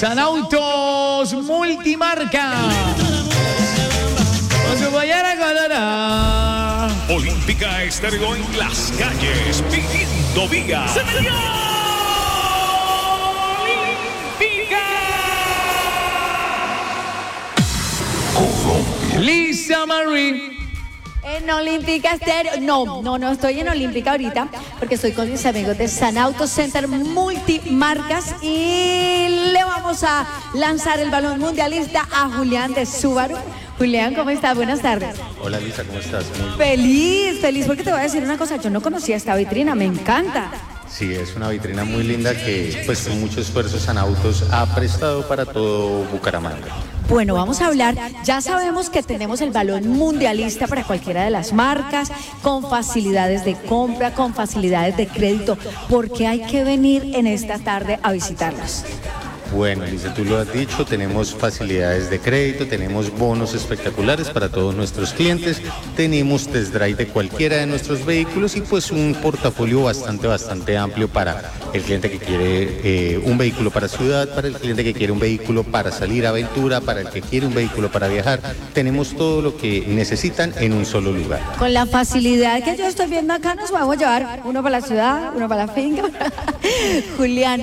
San Autos Multimarca. Con su pollera colorada. Olímpica Estéreo en las calles, pidiendo vía. ¡Se metió! ¡Olímpica! Lisa Marie. En Olímpica Estéreo. No estoy en Olímpica ahorita porque estoy con mis amigos de San Auto Center Multimarcas y le vamos a lanzar el balón mundialista a Julián de Subaru. Julián, ¿cómo estás? Buenas tardes. Hola Lisa, ¿cómo estás? Feliz, porque te voy a decir una cosa, yo no conocía esta vitrina, me encanta. Sí, es una vitrina muy linda que pues con mucho esfuerzo San Autos ha prestado para todo Bucaramanga. Bueno, vamos a hablar, ya sabemos que tenemos el balón mundialista para cualquiera de las marcas, con facilidades de compra, con facilidades de crédito. ¿Por qué hay que venir en esta tarde a visitarlas? Bueno, Lisa, tú lo has dicho, tenemos facilidades de crédito, tenemos bonos espectaculares para todos nuestros clientes, tenemos test drive de cualquiera de nuestros vehículos y pues un portafolio bastante amplio para el cliente que quiere un vehículo para ciudad, para el cliente que quiere un vehículo para salir a aventura, para el que quiere un vehículo para viajar. Tenemos todo lo que necesitan en un solo lugar. Con la facilidad que yo estoy viendo acá, nos vamos a llevar uno para la ciudad, uno para la finca. Julián,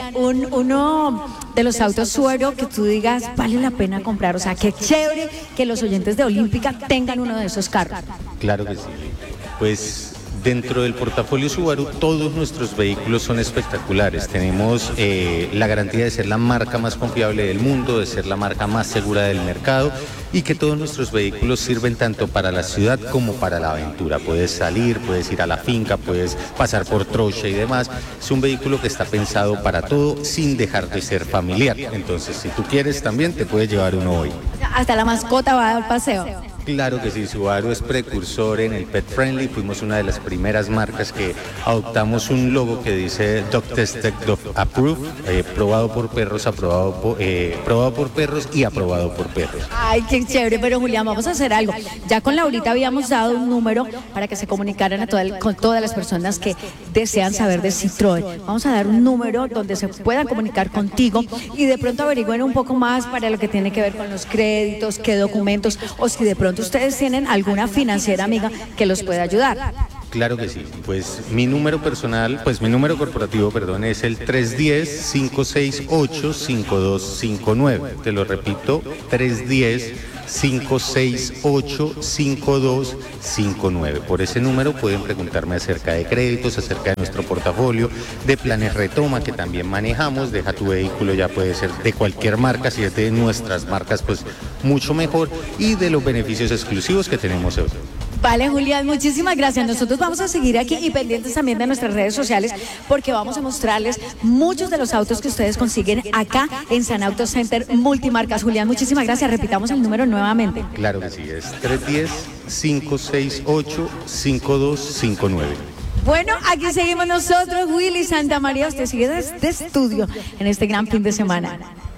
uno de los autos Subaru que tú digas vale la pena comprar, o sea, qué chévere que los oyentes de Olímpica tengan uno de esos carros. Claro que sí, pues dentro del portafolio Subaru todos nuestros vehículos son espectaculares. Tenemos la garantía de ser la marca más confiable del mundo, de ser la marca más segura del mercado y que todos nuestros vehículos sirven tanto para la ciudad como para la aventura. Puedes salir, puedes ir a la finca, puedes pasar por trocha y demás. Es un vehículo que está pensado para todo sin dejar de ser familiar. Entonces, si tú quieres también te puedes llevar uno hoy. Hasta la mascota va a dar paseo. Claro que sí, Subaru es precursor en el pet friendly, fuimos una de las primeras marcas que adoptamos un logo que dice Dog Tested, Dog Approved, probado por perros, probado por perros y aprobado por perros. Ay, qué chévere, pero Julián, vamos a hacer algo. Ya con Laurita habíamos dado un número para que se comunicaran con todas las personas que desean saber de Citroën. Vamos a dar un número donde se puedan comunicar contigo y de pronto averigüen un poco más para lo que tiene que ver con los créditos, qué documentos, o si de pronto ustedes tienen alguna financiera amiga que los pueda ayudar. Claro que sí, pues mi número corporativo, es el 310-568-5259. Te lo repito, 310-568-5259. Por ese número pueden preguntarme acerca de créditos, acerca de nuestro portafolio, de planes retoma que también manejamos. Deja tu vehículo, ya puede ser de cualquier marca, si es de nuestras marcas, pues mucho mejor, y de los beneficios exclusivos que tenemos hoy. Vale, Julián, muchísimas gracias. Nosotros vamos a seguir aquí y pendientes también de nuestras redes sociales porque vamos a mostrarles muchos de los autos que ustedes consiguen acá en San Auto Center Multimarcas. Julián, muchísimas gracias. Repitamos el número nuevamente. Claro que sí, es 310-568-5259. Bueno, aquí seguimos nosotros, Willy Santamaría. Usted sigue desde estudio en este gran fin de semana.